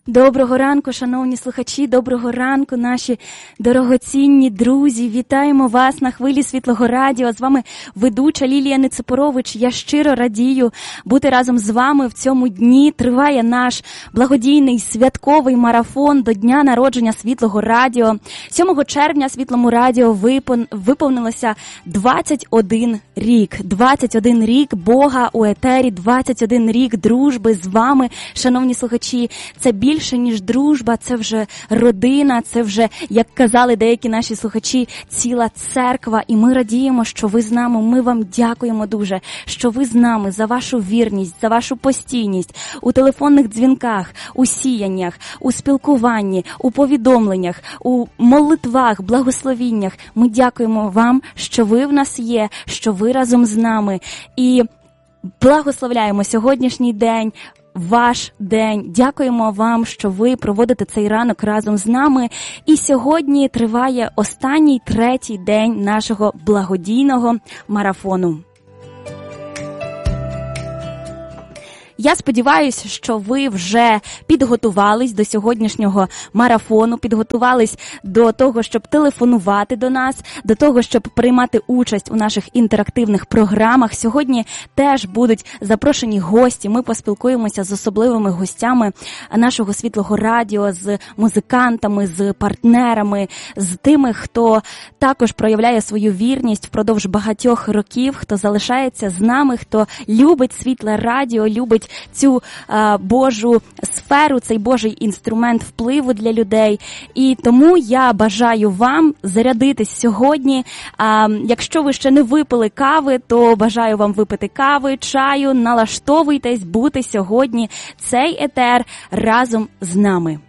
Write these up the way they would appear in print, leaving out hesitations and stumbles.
Доброго ранку, шановні слухачі, доброго ранку, наші дорогоцінні друзі. Вітаємо вас на хвилі Світлого Радіо. З вами ведуча Лілія Нецепорович. Я щиро радію бути разом з вами в цьому дні. Триває наш благодійний святковий марафон до дня народження Світлого Радіо. 7 червня Світлому Радіо виповнилося 21 рік. 21 рік Бога у етері, 21 рік дружби з вами, шановні слухачі. Це більше, ніж дружба, це вже родина, це вже, як казали деякі наші слухачі, ціла церква. І ми радіємо, що ви з нами. Ми вам дякуємо дуже, що ви з нами, за вашу вірність, за вашу постійність у телефонних дзвінках, у сіяннях, у спілкуванні, у повідомленнях, у молитвах, благословіннях. Ми дякуємо вам, що ви в нас є, що ви разом з нами. І благословляємо сьогоднішній день, ваш день. Дякуємо вам, що ви проводите цей ранок разом з нами. І сьогодні триває останній, третій день нашого благодійного марафону. Я сподіваюся, що ви вже підготувались до сьогоднішнього марафону, підготувались до того, щоб телефонувати до нас, до того, щоб приймати участь у наших інтерактивних програмах. Сьогодні теж будуть запрошені гості. Ми поспілкуємося з особливими гостями нашого Світлого Радіо, з музикантами, з партнерами, з тими, хто також проявляє свою вірність впродовж багатьох років, хто залишається з нами, хто любить Світле Радіо, любить цю Божу сферу, цей Божий інструмент впливу для людей. І тому я бажаю вам зарядитись сьогодні. Якщо ви ще не випили кави, то бажаю вам випити кави, чаю, налаштовуйтесь бути сьогодні цей етер разом з нами.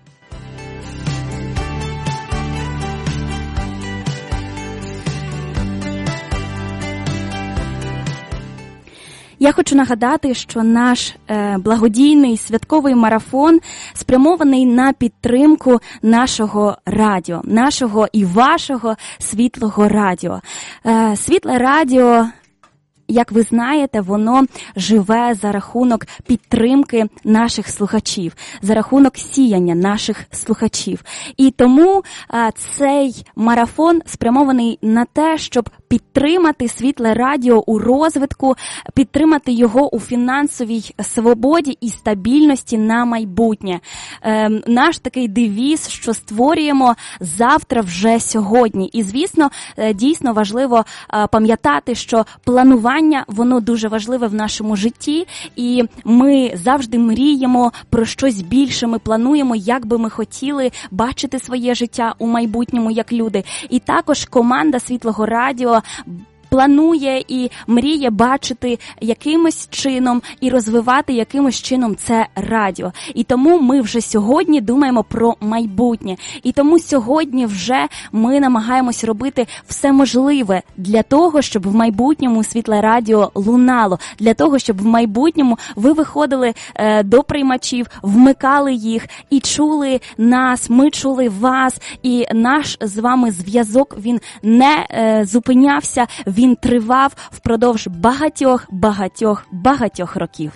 Я хочу нагадати, що наш благодійний святковий марафон спрямований на підтримку нашого радіо, нашого і вашого Світлого Радіо. Світле Радіо, як ви знаєте, воно живе за рахунок підтримки наших слухачів, за рахунок сіяння наших слухачів. І тому цей марафон спрямований на те, щоб підтримати Світле Радіо у розвитку, підтримати його у фінансовій свободі і стабільності на майбутнє. Наш такий девіз, що створюємо завтра вже сьогодні. І, звісно, дійсно важливо пам'ятати, що планування, воно дуже важливе в нашому житті, і ми завжди мріємо про щось більше, ми плануємо, як би ми хотіли бачити своє життя у майбутньому як люди. І також команда Світлого Радіо планує і мріє бачити якимось чином і розвивати якимось чином це радіо. І тому ми вже сьогодні думаємо про майбутнє. І тому сьогодні вже ми намагаємось робити все можливе для того, щоб в майбутньому Світле Радіо лунало. Для того, щоб в майбутньому ви виходили до приймачів, вмикали їх і чули нас, ми чули вас. І наш з вами зв'язок, він не зупинявся, він тривав впродовж багатьох років.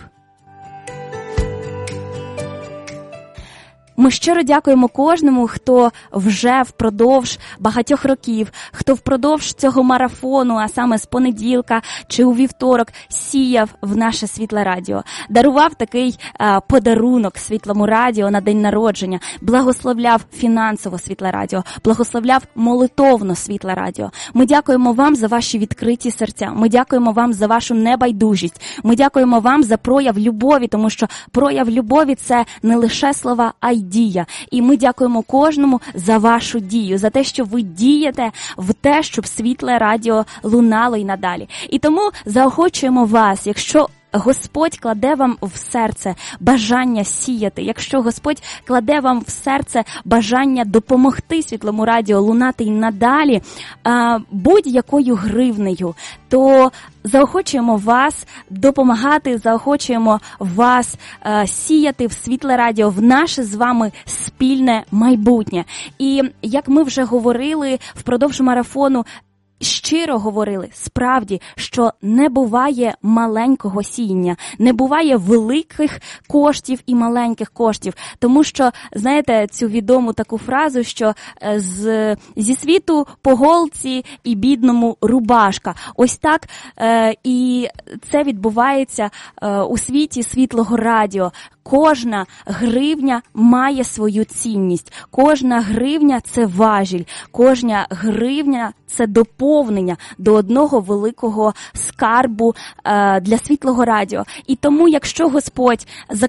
Ми щиро дякуємо кожному, хто вже впродовж багатьох років, хто впродовж цього марафону, а саме з понеділка чи у вівторок, сіяв в наше Світле Радіо, дарував такий подарунок Світлому Радіо на день народження, благословляв фінансово Світле Радіо, благословляв молитовно Світле Радіо. Ми дякуємо вам за ваші відкриті серця, ми дякуємо вам за вашу небайдужість, ми дякуємо вам за прояв любові, тому що прояв любові – це не лише слова, а й дія. І ми дякуємо кожному за вашу дію, за те, що ви дієте в те, щоб Світле Радіо лунало й надалі. І тому заохочуємо вас, якщо Господь кладе вам в серце бажання сіяти, якщо Господь кладе вам в серце бажання допомогти Світлому Радіо лунати й надалі будь-якою гривнею, то заохочуємо вас допомагати, заохочуємо вас сіяти в Світле Радіо, в наше з вами спільне майбутнє. І як ми вже говорили впродовж марафону, щиро говорили, справді, що не буває маленького сіяння, не буває великих коштів і маленьких коштів. Тому що, знаєте, цю відому таку фразу, що зі світу по голці і бідному рубашка. Ось так і це відбувається у світі світлого радіо. Кожна гривня має свою цінність. Кожна гривня – це важіль. Кожна гривня – це доповнення до одного великого скарбу для світлого радіо. І тому, якщо Господь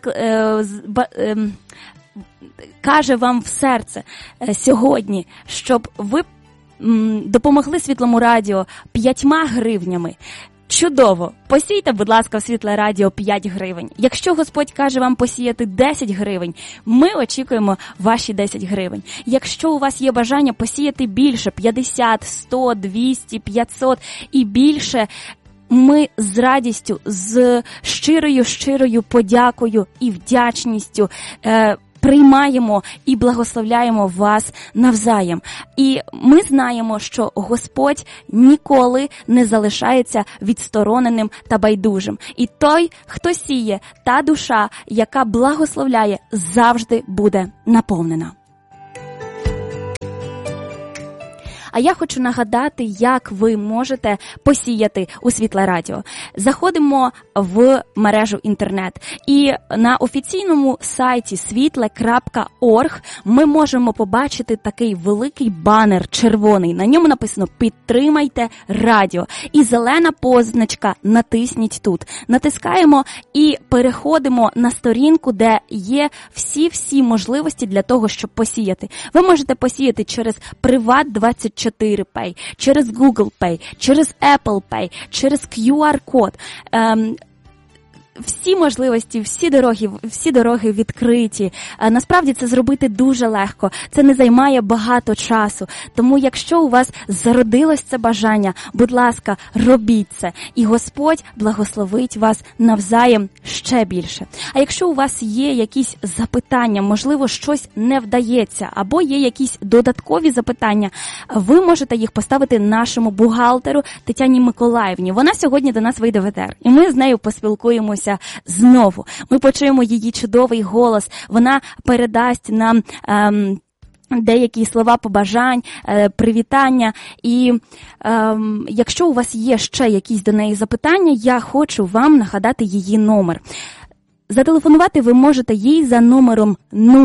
каже вам в серце сьогодні, щоб ви допомогли світлому радіо 5 гривнями, чудово! Посійте, будь ласка, в світле радіо 5 гривень. Якщо Господь каже вам посіяти 10 гривень, ми очікуємо ваші 10 гривень. Якщо у вас є бажання посіяти більше, 50, 100, 200, 500 і більше, ми з радістю, з щирою подякою і вдячністю приймаємо і благословляємо вас навзаєм. І ми знаємо, що Господь ніколи не залишається відстороненим та байдужим. І той, хто сіє, та душа, яка благословляє, завжди буде наповнена. А я хочу нагадати, як ви можете посіяти у Світле Радіо. Заходимо в мережу інтернет. І на офіційному сайті світле.орг ми можемо побачити такий великий банер червоний. На ньому написано «Підтримайте радіо». І зелена позначка «Натисніть тут». Натискаємо і переходимо на сторінку, де є всі можливості для того, щоб посіяти. Ви можете посіяти через Приват24 Pay, через Google Pay, через Apple Pay, через QR-код. Всі можливості, всі дороги відкриті. Насправді це зробити дуже легко. Це не займає багато часу. Тому якщо у вас зародилось це бажання, будь ласка, робіть це. І Господь благословить вас навзаєм ще більше. А якщо у вас є якісь запитання, можливо, щось не вдається, або є якісь додаткові запитання, ви можете їх поставити нашому бухгалтеру Тетяні Миколаївні. Вона сьогодні до нас вийде в етер. І ми з нею поспілкуємося знову. Ми почуємо її чудовий голос. Вона передасть нам деякі слова побажань, привітання. І якщо у вас є ще якісь до неї запитання, я хочу вам нагадати її номер. Зателефонувати ви можете їй за номером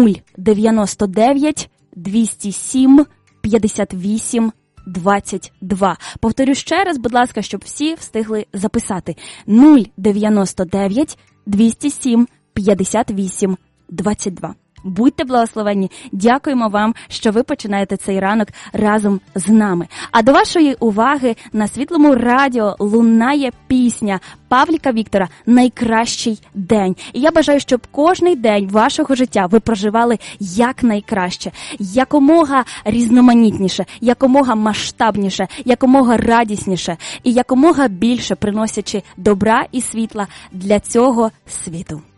099 207 58 22. Повторю ще раз, будь ласка, щоб всі встигли записати. 099 207 58 22. Будьте благословенні. Дякуємо вам, що ви починаєте цей ранок разом з нами. А до вашої уваги на Світлому радіо лунає пісня Павліка Віктора «Найкращий день». І я бажаю, щоб кожний день вашого життя ви проживали якнайкраще, якомога різноманітніше, якомога масштабніше, якомога радісніше і якомога більше приносячи добра і світла для цього світу.